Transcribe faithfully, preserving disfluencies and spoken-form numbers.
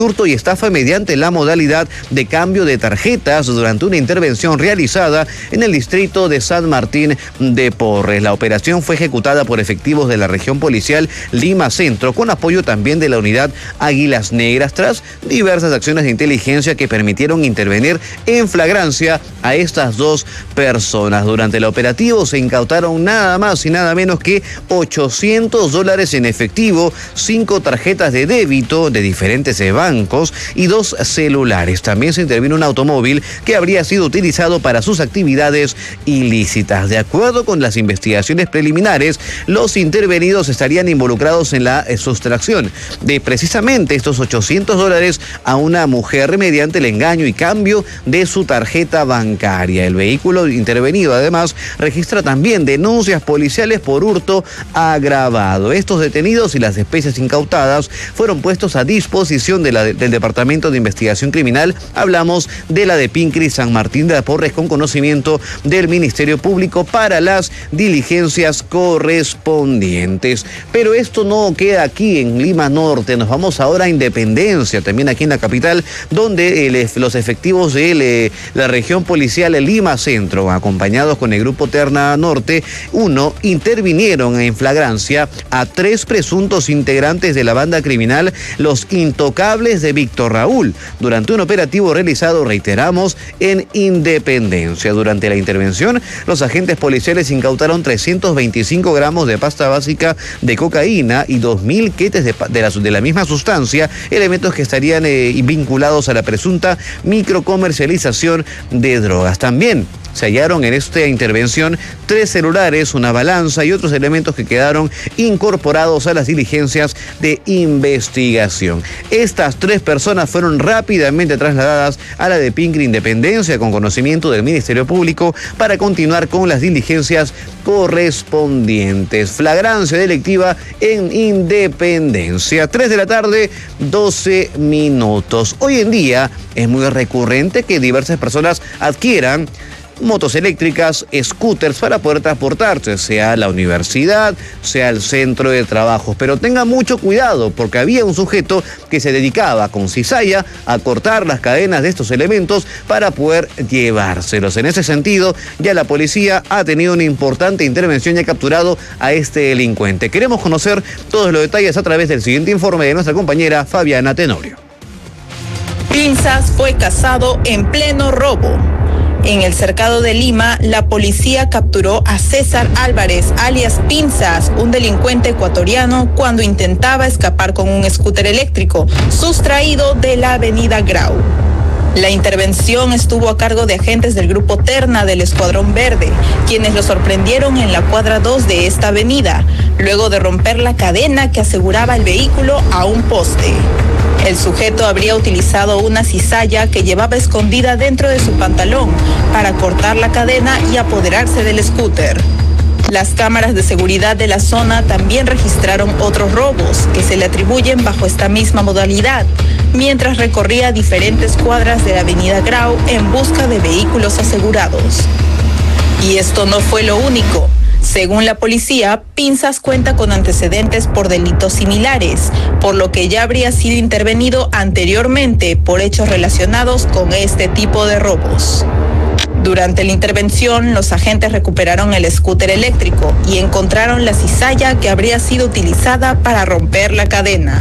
hurto y estafa mediante la modalidad de cambio de tarjetas durante una intervención realizada en el distrito de San Martín de Porres. La operación fue ejecutada por efectivos de la región policial Lima Centro, con apoyo también de la unidad Águilas Negras, tras diversas acciones de inteligencia que permitieron intervenir en flagrancia a estas dos personas. Durante el operativo se incautaron nada más y nada menos que ochocientos dólares en efectivo, cinco tarjetas de débito de diferentes bancos y dos celulares. También se intervino un automóvil que habría sido utilizado para sus actividades ilícitas. De acuerdo con las investigaciones preliminares, los intervenidos estarían involucrados en la sustracción de precisamente estos ochocientos dólares a una mujer mediante el engaño y cambio de su tarjeta bancaria. El vehículo intervenido además registra también denuncias policiales por hurto agravado. Estos detenidos y las especies incautadas fueron puestos a disposición de la del Departamento de Investigación Criminal. Hablamos de la de Pincri San Martín de Porres, con conocimiento del Ministerio Público para las diligencias correspondientes. Pero esto no queda aquí en Lima Norte, nos vamos ahora a Independencia, también aquí en la capital, donde el, los efectivos de el, la región policial Lima Centro, acompañados con el grupo Terna Norte uno, intervinieron en flagrancia a tres presuntos integrantes de la banda criminal Los Intocables de Víctor Raúl, durante un operativo realizado, reiteramos, en Independencia. Durante la intervención, los agentes policiales incautaron trescientos veinticinco gramos de pasta básica de cocaína y dos mil quetes de, de, la, de la misma sustancia, elementos que estarían eh, vinculados a la presunta microcomercialización de drogas. También se hallaron en esta intervención tres celulares, una balanza y otros elementos que quedaron incorporados a las diligencias de investigación. Estas tres personas fueron rápidamente trasladadas a la de Pincri Independencia, con conocimiento del Ministerio Público, para continuar con las diligencias correspondientes. Flagrancia delictiva en Independencia. tres de la tarde, doce minutos. Hoy en día es muy recurrente que diversas personas adquieran motos eléctricas, scooters, para poder transportarse, sea a la universidad, sea al centro de trabajo. Pero tenga mucho cuidado, porque había un sujeto que se dedicaba con cizalla a cortar las cadenas de estos elementos para poder llevárselos. En ese sentido, ya la policía ha tenido una importante intervención y ha capturado a este delincuente. Queremos conocer todos los detalles a través del siguiente informe de nuestra compañera Fabiana Tenorio. Pinzas fue cazado en pleno robo. En el cercado de Lima, la policía capturó a César Álvarez, alias Pinzas, un delincuente ecuatoriano, cuando intentaba escapar con un scooter eléctrico sustraído de la avenida Grau. La intervención estuvo a cargo de agentes del grupo Terna del Escuadrón Verde, quienes lo sorprendieron en la cuadra dos de esta avenida, luego de romper la cadena que aseguraba el vehículo a un poste. El sujeto habría utilizado una cizalla que llevaba escondida dentro de su pantalón para cortar la cadena y apoderarse del scooter. Las cámaras de seguridad de la zona también registraron otros robos que se le atribuyen bajo esta misma modalidad, mientras recorría diferentes cuadras de la avenida Grau en busca de vehículos asegurados. Y esto no fue lo único. Según la policía, Pinzas cuenta con antecedentes por delitos similares, por lo que ya habría sido intervenido anteriormente por hechos relacionados con este tipo de robos. Durante la intervención, los agentes recuperaron el scooter eléctrico y encontraron la cizalla que habría sido utilizada para romper la cadena.